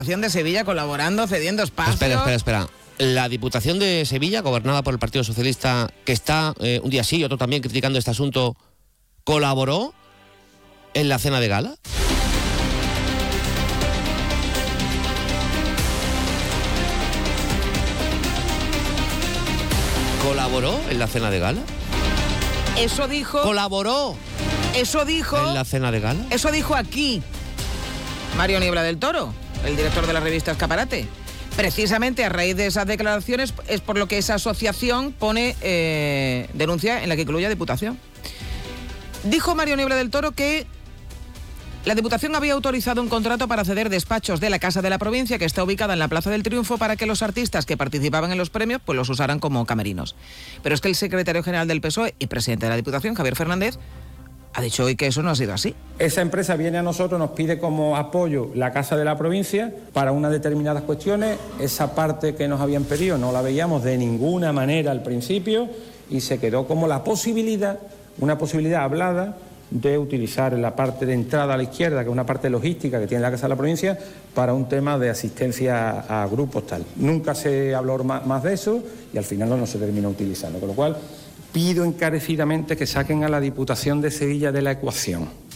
de Sevilla colaborando, cediendo espacios. Espera. La Diputación de Sevilla, gobernada por el Partido Socialista, que está un día sí y otro también criticando este asunto, ¿colaboró en la cena de gala? ¿Colaboró en la cena de gala? Eso dijo. ¿Colaboró? Eso dijo. ¿En la cena de gala? Eso dijo aquí Mario Niebla del Toro, el director de la revista Escaparate. Precisamente a raíz de esas declaraciones es por lo que esa asociación pone denuncia en la que incluye a Diputación. Dijo Mario Niebla del Toro que la Diputación había autorizado un contrato para ceder despachos de la Casa de la Provincia, que está ubicada en la Plaza del Triunfo, para que los artistas que participaban en los premios pues los usaran como camerinos. Pero es que el secretario general del PSOE y presidente de la Diputación, Javier Fernández, ha dicho hoy que eso no ha sido así. Esa empresa viene a nosotros, nos pide como apoyo la Casa de la Provincia para unas determinadas cuestiones. Esa parte que nos habían pedido no la veíamos de ninguna manera al principio y se quedó como la posibilidad, una posibilidad hablada, de utilizar la parte de entrada a la izquierda, que es una parte logística que tiene la Casa de la Provincia, para un tema de asistencia a grupos tal. Nunca se habló más de eso y al final no se terminó utilizando, con lo cual pido encarecidamente que saquen a la Diputación de Sevilla de la ecuación.